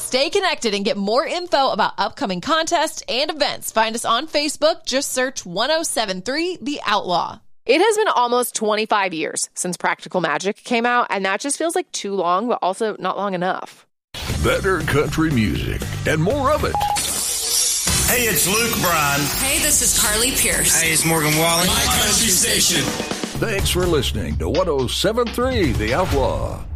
Stay connected and get more info about upcoming contests and events. Find us on Facebook. Just search 1073 The Outlaw. It has been almost 25 years since Practical Magic came out, and that just feels like too long, but also not long enough. Better country music and more of it. Hey, it's Luke Bryan. Hey, this is Carly Pierce. Hey, it's Morgan Wallen. My country station. Thanks for listening to 1073 The Outlaw.